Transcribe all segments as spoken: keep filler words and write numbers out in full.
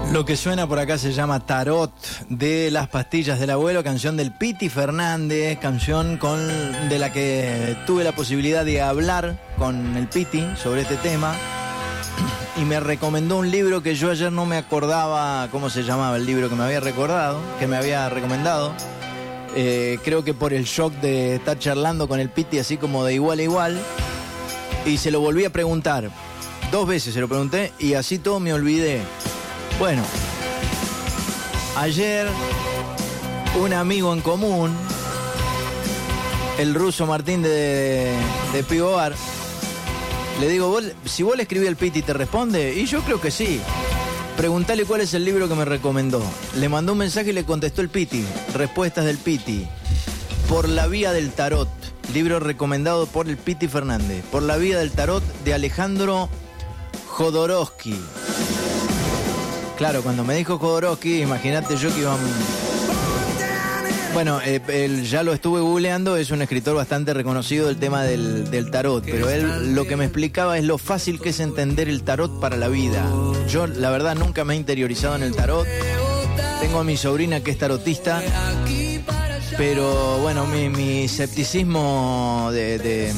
Lo que suena por acá se llama Tarot, de Las Pastillas del Abuelo, canción del Piti Fernández, canción con, de la que tuve la posibilidad de hablar con el Piti sobre este tema, y me recomendó un libro que yo ayer no me acordaba cómo se llamaba el libro que me había recordado, que me había recomendado. Eh, creo que por el shock de estar charlando con el Piti así como de igual a igual, y se lo volví a preguntar. Dos veces se lo pregunté y así todo me olvidé. Bueno, ayer un amigo en común, el ruso Martín de, de Pivobar, le digo, ¿vos, si vos le escribí al Piti, ¿te responde? Y yo creo que sí. Preguntale cuál es el libro que me recomendó. Le mandó un mensaje y le contestó el Piti. Respuestas del Piti. Por la vía del tarot. Libro recomendado por el Piti Fernández. Por la vía del tarot, de Alejandro Jodorowsky. Claro, cuando me dijo Jodorowsky, imagínate yo que iba... Bueno, eh, él, ya lo estuve googleando, es un escritor bastante reconocido del tema del, del tarot, pero él lo que me explicaba es lo fácil que es entender el tarot para la vida. Yo, la verdad, nunca me he interiorizado en el tarot. Tengo a mi sobrina que es tarotista, pero bueno, mi, mi escepticismo de, de,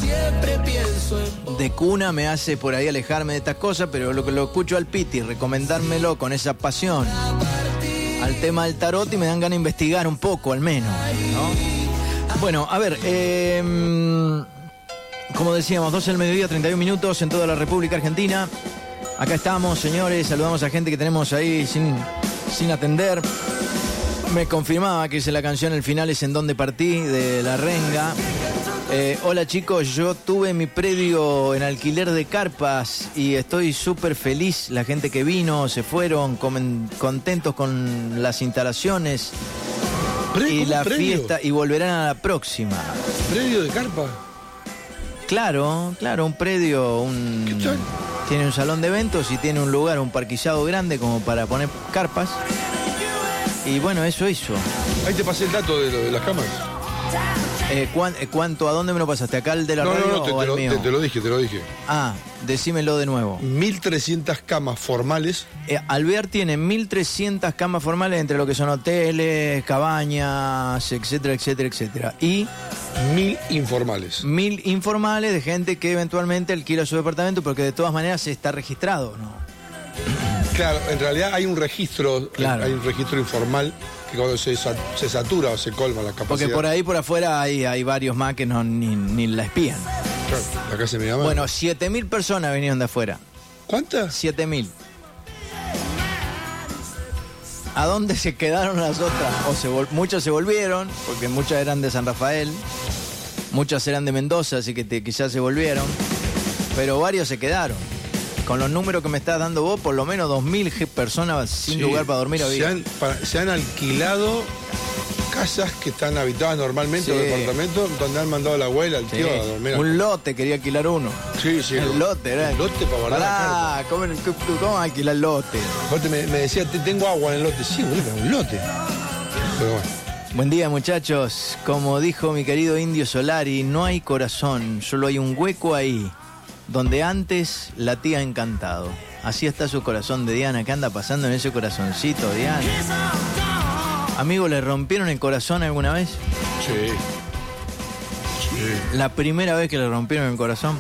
de cuna me hace por ahí alejarme de estas cosas, pero lo que lo escucho al Piti recomendármelo con esa pasión al tema del tarot y me dan ganas de investigar un poco al menos, ¿no? Bueno, a ver, eh, como decíamos, doce del mediodía, treinta y un minutos en toda la República Argentina. Acá estamos, señores, saludamos a gente que tenemos ahí sin, sin atender. Me confirmaba que hice la canción El final es en donde partí, de La Renga. Eh, hola chicos, yo tuve mi predio en alquiler de carpas y estoy súper feliz. La gente que vino, se fueron comen, contentos con las instalaciones y la predio? fiesta, y volverán a la próxima. ¿Predio de carpa? Claro, claro, un predio, un, ¿Qué tal? Tiene un salón de eventos y tiene un lugar, un parquillado grande como para poner carpas. Y bueno, eso hizo. Ahí te pasé el dato de, lo, de las cámaras. Eh, ¿cuán, eh, ¿Cuánto? ¿A dónde me lo pasaste? ¿Acá el de la no, radio no, no, te, o te, al lo, mío? te, te lo dije, te lo dije. Ah, decímelo de nuevo. mil trescientas camas formales. Eh, Alvear tiene mil trescientas camas formales entre lo que son hoteles, cabañas, etcétera, etcétera, etcétera. Y mil informales. Mil informales de gente que eventualmente alquila su departamento porque de todas maneras está registrado, ¿no? Claro, en realidad hay un registro, claro. hay un registro informal que cuando se, se satura o se colma la capacidad. Porque por ahí por afuera hay, hay varios más que no ni, ni la espían. Claro, acá se me llama. Bueno, siete mil personas vinieron de afuera. ¿Cuántas? siete mil. ¿A dónde se quedaron las otras? O se vol- muchos se volvieron, porque muchas eran de San Rafael, muchas eran de Mendoza, así que te, quizás se volvieron, pero varios se quedaron. Con los números que me estás dando vos, por lo menos dos mil personas sin sí, lugar para dormir había. Se han, para, se han alquilado casas que están habitadas normalmente, sí. O departamentos, donde han mandado a la abuela, al tío, sí. A dormir. Un lote, quería alquilar uno. Sí, sí. El lote, ¿verdad? El lote para guardar la carpa. ¿Cómo, cómo alquilar el lote? Aparte me, me decía, tengo agua en el lote. Sí, boludo, un lote. Pero bueno. Buen día, muchachos. Como dijo mi querido Indio Solari, no hay corazón, solo hay un hueco ahí, donde antes latía encantado. Así está su corazón de Diana. ¿Qué anda pasando en ese corazoncito, Diana? Amigo, ¿le rompieron el corazón alguna vez? Sí. Sí. La primera vez que le rompieron el corazón.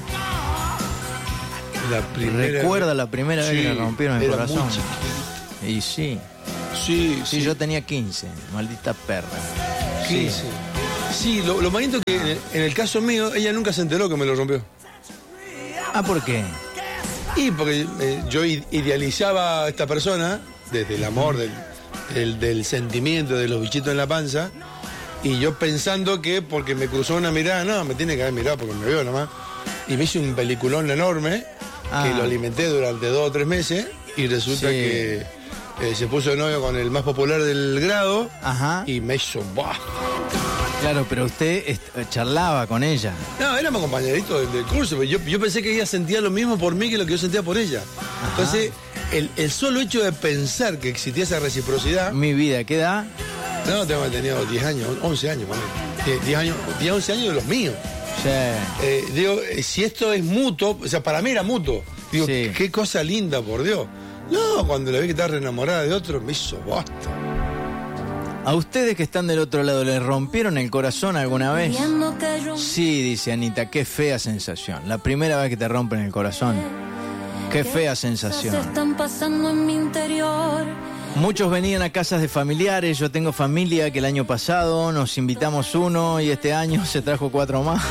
La primera ¿Recuerda vez? la primera Sí, vez que le rompieron el era corazón? Muy chiquito. Y sí. Sí, sí. Sí, yo tenía quince. Maldita perra. quince. Sí, sí lo, lo más lindo que en, en el caso mío, ella nunca se enteró que me lo rompió. Ah, ¿por qué? Y porque eh, yo idealizaba a esta persona desde el amor, del, del, del sentimiento, de los bichitos en la panza, y yo pensando que porque me cruzó una mirada, no, me tiene que haber mirado porque me veo nomás, y me hice un peliculón enorme, ah. que lo alimenté durante dos o tres meses, y resulta sí. que eh, se puso de novio con el más popular del grado. Ajá. Y me hizo ¡buah! Claro, pero usted charlaba con ella. No, éramos compañeritos del, del curso. Yo, yo pensé que ella sentía lo mismo por mí que lo que yo sentía por ella. Ajá. Entonces, el, el solo hecho de pensar que existía esa reciprocidad... Mi vida, ¿qué edad? No, tengo tenido diez años, once años, ¿vale? diez años, diez, once años de los míos. Sí. Eh, digo, si esto es mutuo, o sea, para mí era mutuo. Digo, sí. Qué cosa linda, por Dios. No, cuando la vi que estaba re enamorada de otro, me hizo bosta. ¿A ustedes que están del otro lado les rompieron el corazón alguna vez? Sí, dice Anita, qué fea sensación. La primera vez que te rompen el corazón. Qué fea sensación. Están pasando en mi interior. Muchos venían a casas de familiares. Yo tengo familia que el año pasado nos invitamos uno y este año se trajo cuatro más.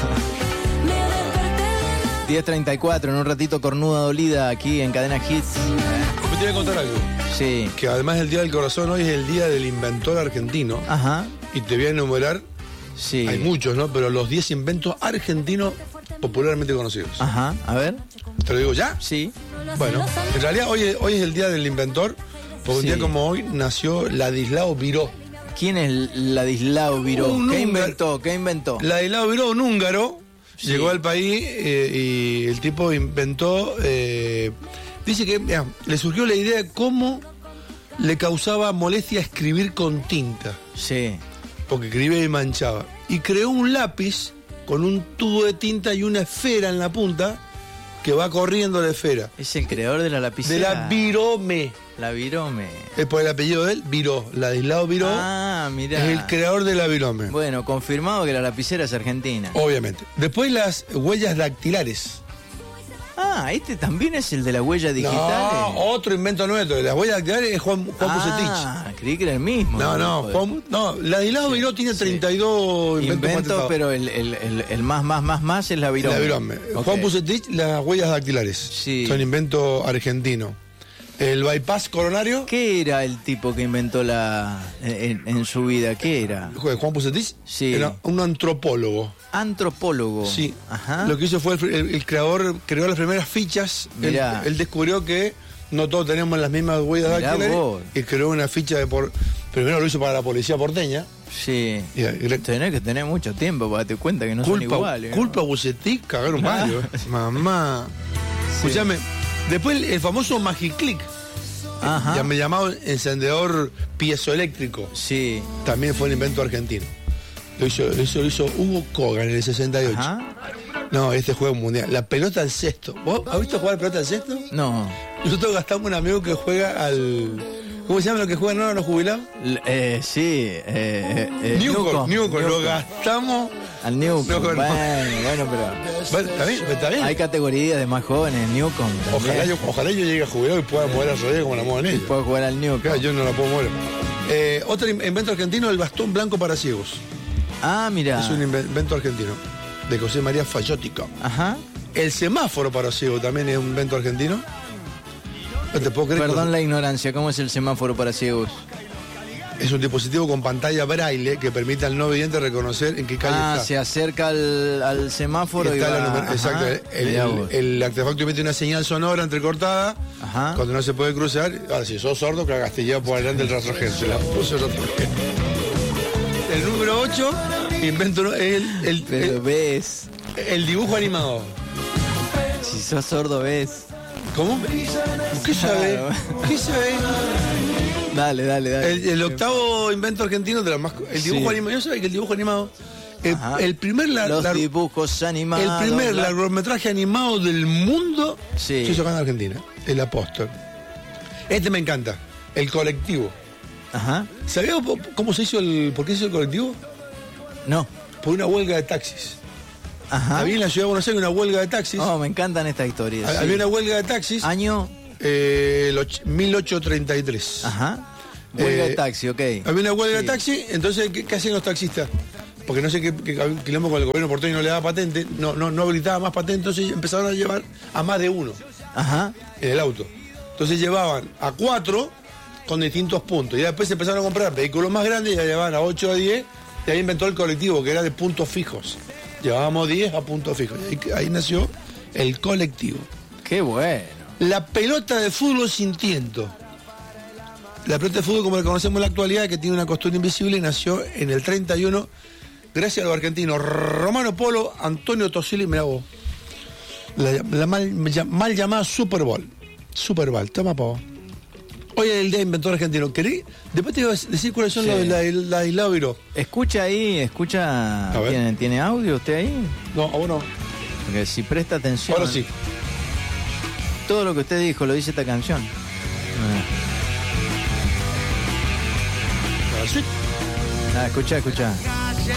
diez treinta y cuatro, en un ratito Cornuda Dolida aquí en Cadena Hits. Yo te voy a contar algo. Sí. Que además del Día del Corazón, hoy es el Día del Inventor Argentino. Ajá. Y te voy a enumerar, Sí. hay muchos, ¿no? Pero los diez inventos argentinos popularmente conocidos. Ajá, a ver. ¿Te lo digo ya? Sí. Bueno, en realidad hoy es, hoy es el Día del Inventor, porque Sí. un día como hoy nació Ladislao Biró. ¿Quién es Ladislao Biró? Un ¿Qué húngaro. inventó? ¿Qué inventó? Ladislao Biró, un húngaro, Sí. llegó al país eh, y el tipo inventó, eh, dice que mira, le surgió la idea de cómo le causaba molestia escribir con tinta, Sí. porque escribía y manchaba. Y creó un lápiz con un tubo de tinta y una esfera en la punta que va corriendo la esfera. Es el creador de la lapicera. De la Virome. La Virome. Es por el apellido de él, Viró. Ladislao Viró Ah, mirá. es el creador de la Virome. Bueno, confirmado que la lapicera es argentina. Obviamente. Después las huellas dactilares. Ah, este también es el de la huella digital. No, otro invento nuestro. Las huellas dactilares es Juan, Juan Pucetich. Ah, creí que era el mismo. No, no, Joder. Juan, no, Ladislao Viró tiene treinta y dos inventos Invento, patentados. pero el, el, el, el más, más, más, más es la Virome. La Virome. Ok. Juan Pucetich, las huellas dactilares. Sí. Son invento argentino. El bypass coronario. ¿Qué era el tipo que inventó la en, en su vida? ¿Qué era? Juan Pucetich Sí. era un antropólogo. Antropólogo. Sí. Ajá. Lo que hizo fue el, el- el creador creó las primeras fichas. Él, Mirá. él descubrió que no todos tenemos las mismas huellas Mirá dactilares vos. y creó una ficha de por. Primero lo hizo para la policía porteña. Sí. Y, y le- Tenés que tener mucho tiempo para darte cuenta que no son culpa, iguales. ¿no? culpa a Bucetich, cagaron varios. Mamá. Escuchame. Después el, el famoso Magiclick, Ajá. ya me llamado encendedor piezoeléctrico, Sí. también fue un invento argentino. Lo hizo, lo hizo, lo hizo Hugo Kogan en el sesenta y ocho. Ajá. No, este juego mundial. La pelota al cesto. ¿Vos has visto jugar pelota al cesto? No. Nosotros gastamos un amigo que juega al. ¿Cómo se llama lo que juegan ahora los jubilados? L- eh, sí. Eh, eh, eh, Newcom, Newcom, lo Newcom. gastamos. Al Newcom. Newcom, no. Bueno, bueno, pero. Bueno, ¿Está bien? ¿Está bien? Hay categorías de más jóvenes, Newcom. también. Ojalá yo, ojalá yo llegue a jubilado y pueda mover la rodilla como la mueven ellos. Puedo jugar al Newcom. Claro, yo no la puedo mover. Eh, otro in- invento argentino, el bastón blanco para ciegos. Ah, mira. Es un inve- invento argentino, de José María Fayótico. Ajá. El semáforo para ciegos también es un invento argentino. No te puedo creer. que- Perdón la ignorancia, ¿cómo es el semáforo para ciegos? Es un dispositivo con pantalla braille que permite al no vidente reconocer en qué calle Ah, está. se acerca al, al semáforo y, Está va... la numer- Ajá. Exacto. El, Mirá el- vos. el artefacto emite una señal sonora entrecortada. Ajá. Cuando no se puede cruzar. Ahora, si sos sordo, cagaste ya por adelante el rastrojero. Se la puso el rastrojero. El número ocho, invento no- es el, el, Pero el- ves, el dibujo animado. si sos sordo ves. ¿Cómo? ¿Qué sabe? Claro. ¿Qué sabe? Dale, dale, dale. El, el octavo invento argentino de la más. El dibujo Sí. animado. Yo sabía que el dibujo animado. El, Ajá. el primer la- Los la- dibujos animados. el primer la- largometraje animado del mundo Sí. se hizo acá en Argentina. El Apóstol. Este me encanta. El colectivo. Ajá. ¿Sabías po- cómo se hizo el. ¿Por qué se hizo el colectivo? No. Por una huelga de taxis. Ajá. Había en la ciudad de Buenos Aires una huelga de taxis. Oh, me encantan estas historias. Había sí. una huelga de taxis. Año. eh, el och- mil ochocientos treinta y tres. Ajá. Huelga Eh, de taxi, ok. Había una huelga Sí. de taxi, entonces, ¿qué, qué hacían los taxistas? Porque no sé qué, qué había un quilombo con el gobierno porteño, no le daba patente, no, no, no habilitaba más patente, entonces empezaron a llevar a más de uno Ajá. en el auto. Entonces llevaban a cuatro con distintos puntos. Y después se empezaron a comprar vehículos más grandes y ya llevaban a ocho a diez. Y ahí inventó el colectivo, que era de puntos fijos. Llevábamos diez a puntos fijos. Y ahí, ahí nació el colectivo. Qué bueno. La pelota de fútbol sin tiento. La pelota de fútbol, como la conocemos en la actualidad, que tiene una costura invisible, nació en el treinta y uno, gracias a los argentinos Romano Polo, Antonio Tosilli, mirá vos. La, la mal, mal llamada Super Bowl. Super Bowl, toma pa' vos. Hoy es el día de inventor argentino. ¿Querés? Después te iba a decir cuáles son Sí. los de la, la Isla Viró. Escucha ahí, escucha. A ver. ¿Tiene, ¿Tiene audio usted ahí? No, a vos no. Porque si presta atención. Ahora sí. Todo lo que usted dijo lo dice esta canción. Versuit. Ah, escuchá, escuchá.